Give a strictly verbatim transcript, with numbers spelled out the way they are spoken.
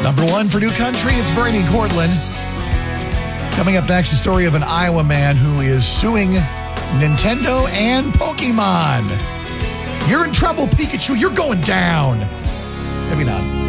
Number one for New Country, it's Bernie Cortland. Coming up next, the story of an Iowa man who is suing Nintendo and Pokemon. You're in trouble, Pikachu. You're going down. Maybe not.